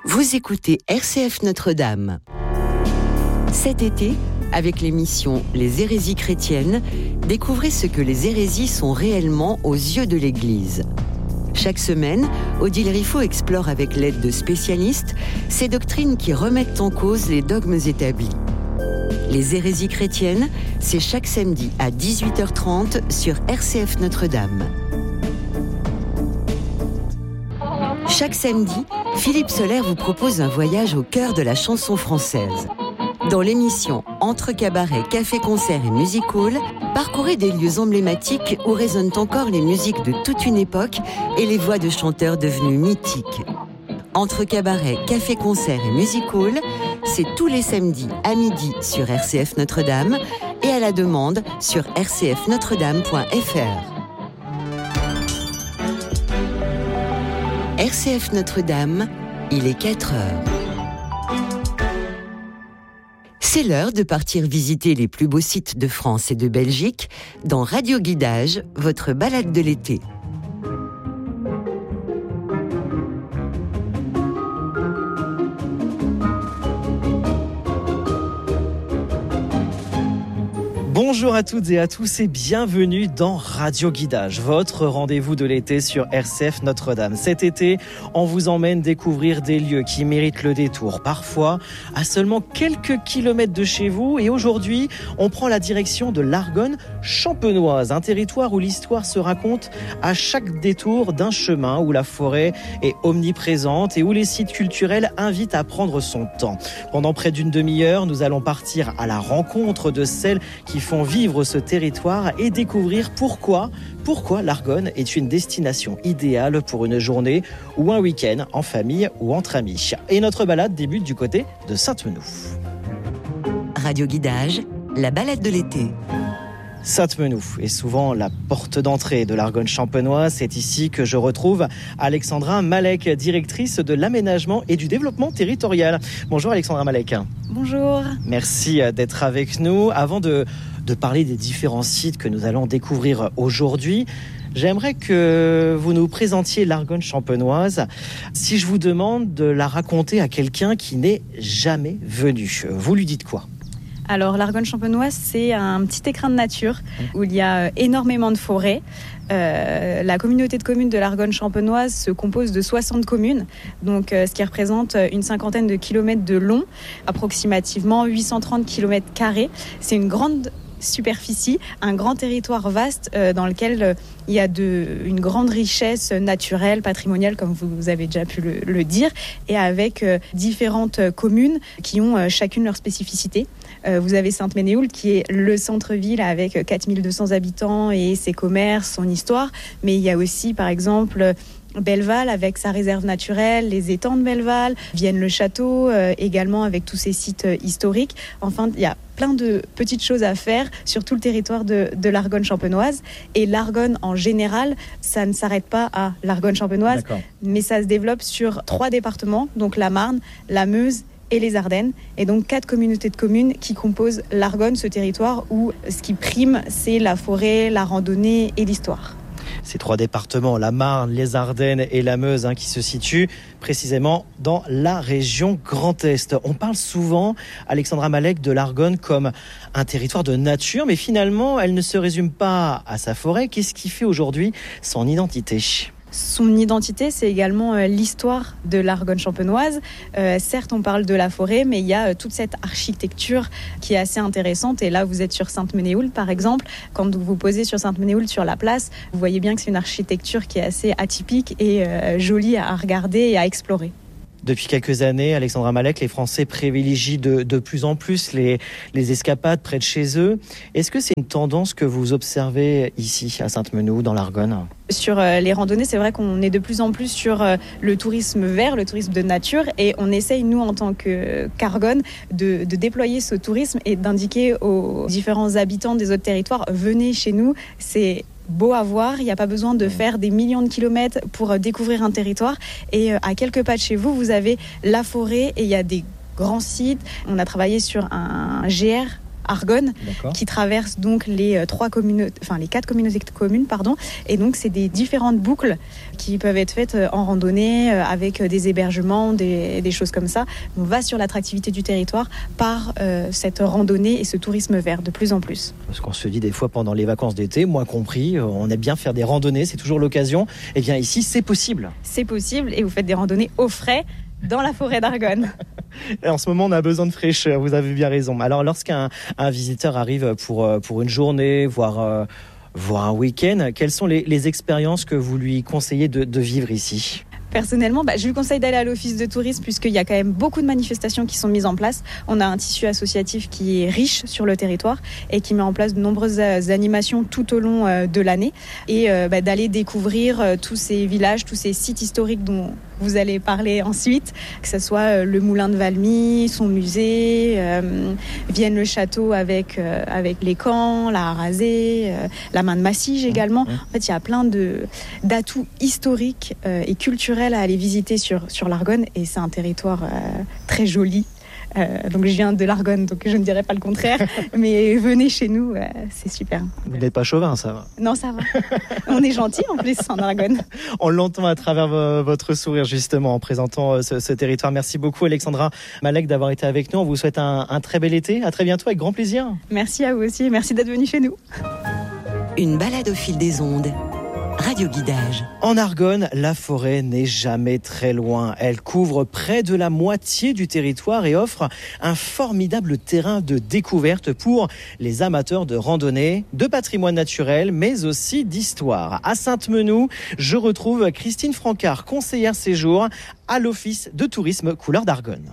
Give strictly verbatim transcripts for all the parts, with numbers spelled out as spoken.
Vous écoutez R C F Notre-Dame. Cet été, avec l'émission Les hérésies chrétiennes, découvrez ce que les hérésies sont réellement aux yeux de l'Église. Chaque semaine, Odile Riffaut explore avec l'aide de spécialistes ces doctrines qui remettent en cause les dogmes établis. Les hérésies chrétiennes, c'est chaque samedi à dix-huit heures trente sur R C F Notre-Dame. Chaque samedi, Philippe Soler vous propose un voyage au cœur de la chanson française. Dans l'émission Entre cabaret, café, concert et music hall, parcourez des lieux emblématiques où résonnent encore les musiques de toute une époque et les voix de chanteurs devenus mythiques. Entre cabaret, café, concert et music hall, c'est tous les samedis à midi sur R C F Notre-Dame et à la demande sur r c f notre dame point f r. R C F Notre-Dame, il est quatre heures. C'est l'heure de partir visiter les plus beaux sites de France et de Belgique dans Radio Guidage, votre balade de l'été. Bonjour à toutes et à tous et bienvenue dans Radio Guidage, votre rendez-vous de l'été sur R C F Notre-Dame. Cet été, on vous emmène découvrir des lieux qui méritent le détour, parfois à seulement quelques kilomètres de chez vous. Et aujourd'hui, on prend la direction de l'Argonne champenoise, un territoire où l'histoire se raconte à chaque détour d'un chemin, où la forêt est omniprésente et où les sites culturels invitent à prendre son temps. Pendant près d'une demi-heure, nous allons partir à la rencontre de celles qui font vivre ce territoire et découvrir pourquoi, pourquoi l'Argonne est une destination idéale pour une journée ou un week-end en famille ou entre amis. Et notre balade débute du côté de Sainte-Menou. Radio Guidage, la balade de l'été. Sainte-Menou est souvent la porte d'entrée de l'Argonne champenoise. C'est ici que je retrouve Alexandra Malek, directrice de l'aménagement et du développement territorial. Bonjour Alexandra Malek. Bonjour. Merci d'être avec nous. Avant de, de parler des différents sites que nous allons découvrir aujourd'hui, j'aimerais que vous nous présentiez l'Argonne champenoise. Si je vous demande de la raconter à quelqu'un qui n'est jamais venu, vous lui dites quoi ? Alors l'Argonne champenoise, c'est un petit écrin de nature où il y a énormément de forêts. Euh, la communauté de communes de l'Argonne champenoise se compose de soixante communes, donc euh, ce qui représente une cinquantaine de kilomètres de long, approximativement huit cent trente kilomètres carrés. C'est une grande superficie, un grand territoire vaste euh, dans lequel euh, il y a de, une grande richesse naturelle, patrimoniale, comme vous avez déjà pu le, le dire, et avec euh, différentes euh, communes qui ont euh, chacune leur spécificité. Euh, vous avez Sainte-Menehould qui est le centre-ville avec quatre mille deux cents habitants et ses commerces, son histoire, mais il y a aussi par exemple Belleval avec sa réserve naturelle, les étangs de Belleval, Vienne-le-Château euh, également avec tous ses sites euh, historiques. Enfin, il y a plein de petites choses à faire sur tout le territoire de, de l'Argonne champenoise. Et l'Argonne en général, ça ne s'arrête pas à l'Argonne champenoise, D'accord. mais ça se développe sur trois départements, donc la Marne, la Meuse et les Ardennes, et donc quatre communautés de communes qui composent l'Argonne, ce territoire où ce qui prime, c'est la forêt, la randonnée et l'histoire. Ces trois départements, la Marne, les Ardennes et la Meuse, hein, qui se situent précisément dans la région Grand Est. On parle souvent, Alexandra Malek, de l'Argonne comme un territoire de nature, mais finalement, elle ne se résume pas à sa forêt. Qu'est-ce qui fait aujourd'hui son identité ? Son identité, c'est également euh, l'histoire de l'Argonne champenoise. Euh, certes, on parle de la forêt, mais il y a euh, toute cette architecture qui est assez intéressante. Et là, vous êtes sur Sainte-Menehould, par exemple. Quand vous vous posez sur Sainte-Menehould, sur la place, vous voyez bien que c'est une architecture qui est assez atypique et euh, jolie à regarder et à explorer. Depuis quelques années, Alexandra Malek, les Français privilégient de, de plus en plus les, les escapades près de chez eux. Est-ce que c'est une tendance que vous observez ici, à Sainte-Menehould, dans l'Argonne ? Sur euh, les randonnées, c'est vrai qu'on est de plus en plus sur euh, le tourisme vert, le tourisme de nature, et on essaye, nous, en tant que, qu'Argonne, de, de déployer ce tourisme et d'indiquer aux différents habitants des autres territoires, venez chez nous, c'est beau à voir, il n'y a pas besoin de faire des millions de kilomètres pour découvrir un territoire. Et à quelques pas de chez vous, vous avez la forêt et il y a des grands sites. On a travaillé sur un G R Argonne, D'accord. qui traverse donc les trois communautés, enfin les quatre communautés de communes, pardon. Et donc c'est des différentes boucles qui peuvent être faites en randonnée avec des hébergements, des, des choses comme ça. On va sur l'attractivité du territoire par euh, cette randonnée et ce tourisme vert de plus en plus. Parce qu'on se dit des fois pendant les vacances d'été, moi compris, on aime bien faire des randonnées, c'est toujours l'occasion. Eh bien ici, c'est possible. C'est possible et vous faites des randonnées au frais dans la forêt d'Argonne. Et en ce moment, on a besoin de fraîcheur, vous avez bien raison. Alors lorsqu'un un visiteur arrive pour, pour une journée, voire, euh, voire un week-end, quelles sont les, les expériences que vous lui conseillez de, de vivre ici ? Personnellement, bah, je lui conseille d'aller à l'office de tourisme puisqu'il y a quand même beaucoup de manifestations qui sont mises en place. On a un tissu associatif qui est riche sur le territoire et qui met en place de nombreuses animations tout au long euh, de l'année et euh, bah, d'aller découvrir euh, tous ces villages, tous ces sites historiques dont vous allez parler ensuite, que ce soit euh, le moulin de Valmy, son musée, euh, Vienne-le-Château avec, euh, avec les camps, la Rasée, euh, la main de Massige également. En fait, il y a plein de, d'atouts historiques euh, et culturels à aller visiter sur, sur l'Argonne et c'est un territoire euh, très joli. Euh, donc je viens de l'Argonne, donc je ne dirais pas le contraire, mais venez chez nous, euh, c'est super. Vous n'êtes pas chauvin, ça va ? Non, ça va. On est gentil en plus en Argonne. On l'entend à travers v- votre sourire justement en présentant euh, ce, ce territoire. Merci beaucoup Alexandra Malek d'avoir été avec nous. On vous souhaite un, un très bel été. À très bientôt, avec grand plaisir. Merci à vous aussi, merci d'être venu chez nous. Une balade au fil des ondes. Radio Guidage. En Argonne, la forêt n'est jamais très loin. Elle couvre près de la moitié du territoire et offre un formidable terrain de découverte pour les amateurs de randonnée, de patrimoine naturel, mais aussi d'histoire. À Sainte-Menou, je retrouve Christine Francard, conseillère séjour à l'Office de tourisme Couleurs d'Argonne.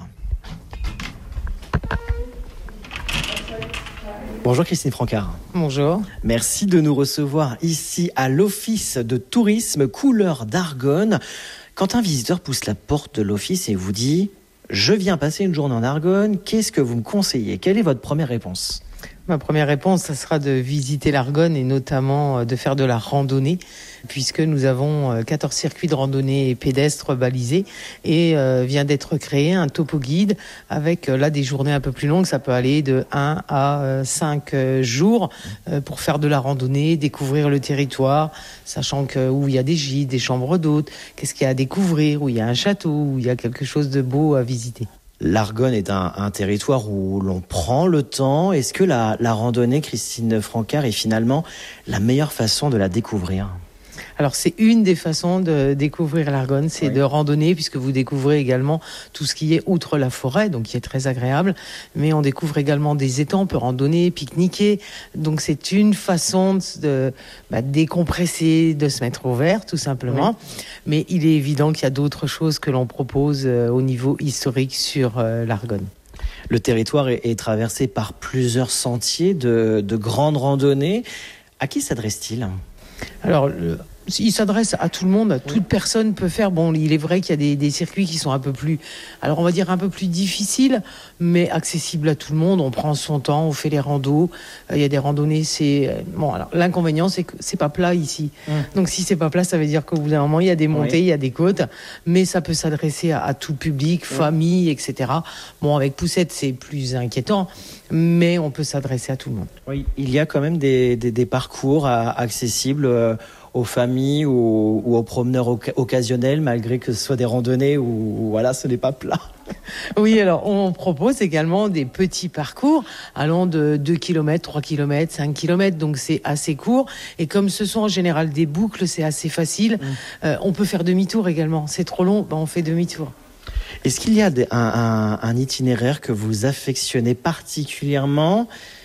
Bonjour Christine Francard. Bonjour. Merci de nous recevoir ici à l'Office de tourisme Couleurs d'Argonne. Quand un visiteur pousse la porte de l'office et vous dit « Je viens passer une journée en Argonne, qu'est-ce que vous me conseillez ?» Quelle est votre première réponse ? Ma première réponse, ça sera de visiter l'Argonne et notamment de faire de la randonnée, puisque nous avons quatorze circuits de randonnée pédestres balisés et euh, vient d'être créé un topo guide avec là des journées un peu plus longues. Ça peut aller de un à cinq jours euh, pour faire de la randonnée, découvrir le territoire, sachant que où il y a des gîtes, des chambres d'hôtes, qu'est-ce qu'il y a à découvrir, où il y a un château, où il y a quelque chose de beau à visiter. L'Argonne est un, un territoire où l'on prend le temps. Est-ce que la, la randonnée, Christine Francard, est finalement la meilleure façon de la découvrir ? Alors c'est une des façons de découvrir l'Argonne, c'est oui. de randonner, puisque vous découvrez également tout ce qui est outre la forêt, donc qui est très agréable, mais on découvre également des étangs, on peut randonner, pique-niquer, donc c'est une façon de bah, décompresser, de se mettre au vert tout simplement, oui. mais il est évident qu'il y a d'autres choses que l'on propose euh, au niveau historique sur euh, l'Argonne. Le territoire est, est traversé par plusieurs sentiers de, de grandes randonnées. À qui s'adresse-t-il ? Alors, le, il s'adresse à tout le monde, toute oui. personne peut faire. Bon, il est vrai qu'il y a des, des circuits qui sont un peu plus, alors on va dire un peu plus difficiles, mais accessibles à tout le monde. On prend son temps, on fait les randos. Euh, il y a des randonnées, c'est bon. Alors l'inconvénient, c'est que c'est pas plat ici. Mmh. Donc si c'est pas plat, ça veut dire qu'au bout d'un moment, il y a des montées, oui. il y a des côtes, mais ça peut s'adresser à, à tout public, oui. famille, et cetera. Bon, avec poussette, c'est plus inquiétant, mais on peut s'adresser à tout le monde. Oui, il y a quand même des, des, des parcours à, accessibles. Euh, aux familles ou, ou aux promeneurs oc- occasionnels, malgré que ce soit des randonnées où, où voilà, ce n'est pas plat. Oui, alors on propose également des petits parcours allant de deux kilomètres, trois kilomètres, cinq kilomètres, donc c'est assez court. Et comme ce sont en général des boucles, c'est assez facile. Mmh. Euh, on peut faire demi-tour également. C'est trop long, ben on fait demi-tour. Est-ce qu'il y a des, un, un, un itinéraire que vous affectionnez particulièrement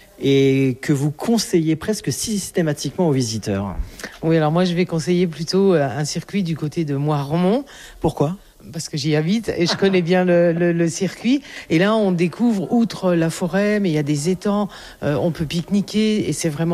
et que vous conseillez presque systématiquement aux visiteurs ? Oui, alors moi je vais conseiller plutôt un circuit du côté de Moiremont. Pourquoi ? Parce que j'y habite et je connais bien le, le, le circuit. Et là, on découvre, outre la forêt, mais il y a des étangs, euh, on peut pique-niquer et c'est vraiment